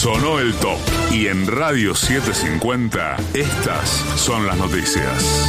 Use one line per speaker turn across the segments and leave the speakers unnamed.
Sonó el top. Y en Radio 750, estas son las noticias.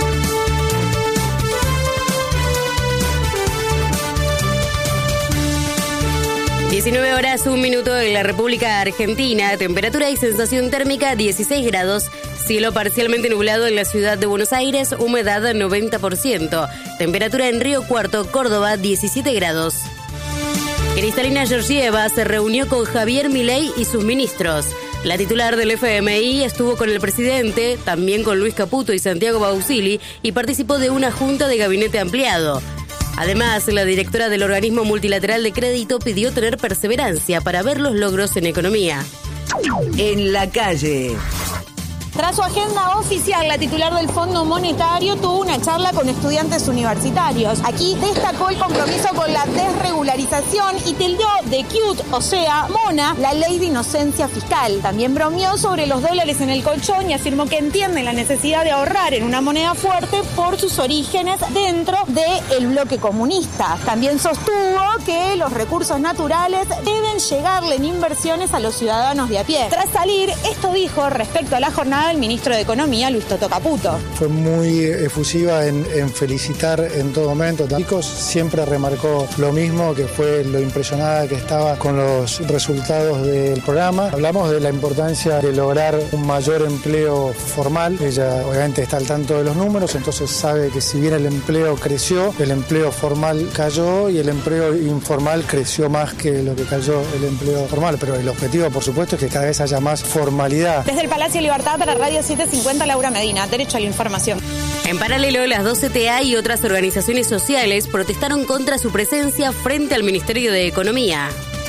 19 horas, 1 minuto en la República Argentina. Temperatura y sensación térmica 16 grados. Cielo parcialmente nublado en la ciudad de Buenos Aires. Humedad 90%. Temperatura en Río Cuarto, Córdoba 17 grados. Kristalina Georgieva se reunió con Javier Milei y sus ministros. La titular del FMI estuvo con el presidente, también con Luis Caputo y Santiago Bausili, y participó de una junta de gabinete ampliado. Además, la directora del organismo multilateral de crédito pidió tener perseverancia para ver los logros en economía.
En la calle.
Tras su agenda oficial, la titular del Fondo Monetario tuvo una charla con estudiantes universitarios. Aquí destacó el compromiso con la desregularización y tildó de cute, o sea, mona, la ley de inocencia fiscal. También bromeó sobre los dólares en el colchón y afirmó que entiende la necesidad de ahorrar en una moneda fuerte por sus orígenes dentro del bloque comunista. También sostuvo que los recursos naturales deben llegarle en inversiones a los ciudadanos de a pie. Tras salir, esto dijo respecto a la jornada el ministro de Economía, Luis Toto Caputo.
Fue muy efusiva en felicitar en todo momento. Chicos, siempre remarcó lo mismo, que fue lo impresionada que estaba con los resultados del programa. Hablamos de la importancia de lograr un mayor empleo formal. Ella obviamente está al tanto de los números, entonces sabe que si bien el empleo creció, el empleo formal cayó y el empleo informal creció más que lo que cayó el empleo formal. Pero el objetivo, por supuesto, es que cada vez haya más formalidad.
Desde el Palacio Libertad para Radio 750, Laura Medina, derecho a la información.
En paralelo, las 2 CTA y otras organizaciones sociales protestaron contra su presencia frente al Ministerio de Economía.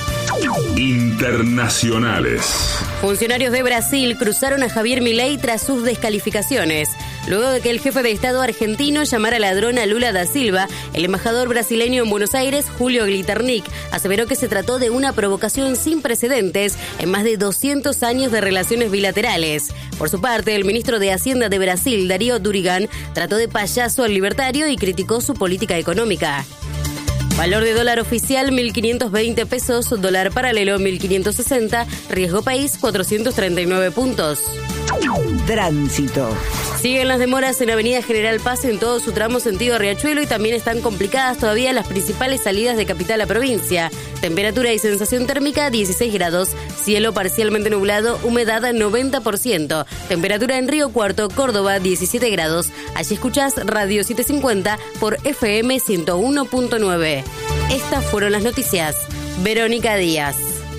Internacionales.
Funcionarios de Brasil cruzaron a Javier Milei tras sus descalificaciones. Luego de que el jefe de Estado argentino llamara ladrón a Lula da Silva, el embajador brasileño en Buenos Aires, Julio Glitternick, aseveró que se trató de una provocación sin precedentes en más de 200 años de relaciones bilaterales. Por su parte, el ministro de Hacienda de Brasil, Darío Durigan, trató de payaso al libertario y criticó su política económica. Valor de dólar oficial 1.520 pesos, dólar paralelo 1.560, riesgo país 439 puntos.
Tránsito.
Siguen las demoras en Avenida General Paz en todo su tramo sentido Riachuelo y también están complicadas todavía las principales salidas de capital a provincia. Temperatura y sensación térmica 16 grados, cielo parcialmente nublado, humedad 90%. Temperatura en Río Cuarto, Córdoba 17 grados. Allí escuchás Radio 750 por FM 101.9. Estas fueron las noticias. Verónica Díaz.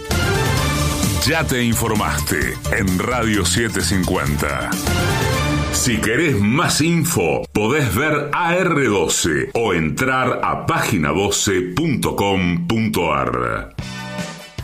Ya te informaste en Radio 750. Si querés más info, podés ver AR12 o entrar a página12.com.ar.